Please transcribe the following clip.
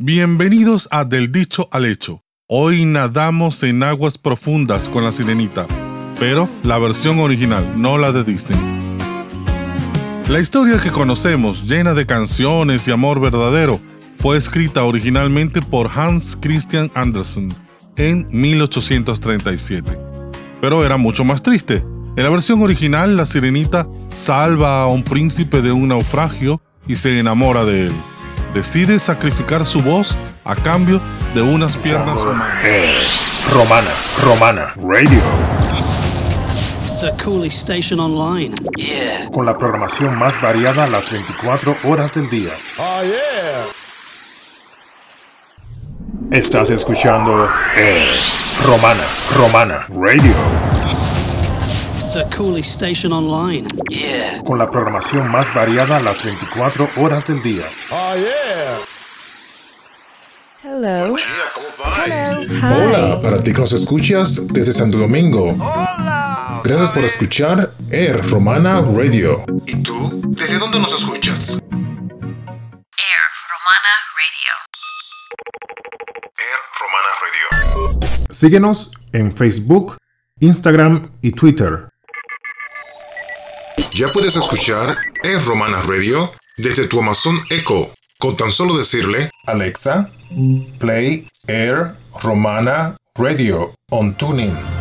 Bienvenidos a Del Dicho al Hecho. Hoy nadamos en aguas profundas con La Sirenita, pero la versión original, no la de Disney. La historia que conocemos, llena de canciones y amor verdadero, fue escrita originalmente por Hans Christian Andersen en 1837. Pero era mucho más triste. En la versión original, La Sirenita salva a un príncipe de un naufragio y se enamora de él. Decide sacrificar su voz a cambio de unas piernas humanas. Romana Radio. The coolest station online. Yeah. Con la programación más variada las 24 horas del día. Oh, yeah. Estás escuchando Romana Radio. The coolest station online. Yeah. Con la programación más variada las 24 horas del día. Oh, yeah. Hello. Hello. Hi. Hola, para ti que nos escuchas desde Santo Domingo. Hola. Gracias por escuchar Air Romana Radio. ¿Y tú? ¿Desde dónde nos escuchas? Air Romana Radio. Air Romana Radio. Síguenos en Facebook, Instagram y Twitter. Ya puedes escuchar Air Romana Radio desde tu Amazon Echo. Con tan solo decirle: Alexa, play Air Romana Radio on TuneIn.